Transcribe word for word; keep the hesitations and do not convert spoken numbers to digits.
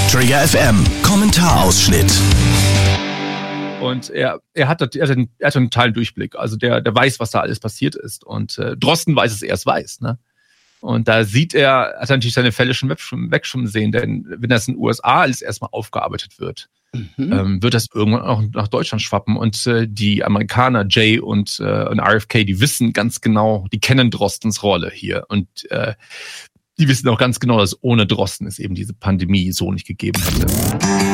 Trigger F M, Kommentarausschnitt. Und er, er, hat, er, hat einen, er hat einen totalen Durchblick. Also der, der weiß, was da alles passiert ist. Und äh, Drosten weiß es erst weiß. Ne? Und da sieht er, hat er natürlich seine Fälle schon weg schon sehen. Denn wenn das in den U S A alles erstmal aufgearbeitet wird, mhm. ähm, wird das irgendwann auch nach Deutschland schwappen. Und äh, die Amerikaner, Jay und, äh, und R F K, die wissen ganz genau, die kennen Drostens Rolle hier. Und äh, die wissen auch ganz genau, dass ohne Drosten es eben diese Pandemie so nicht gegeben hätte.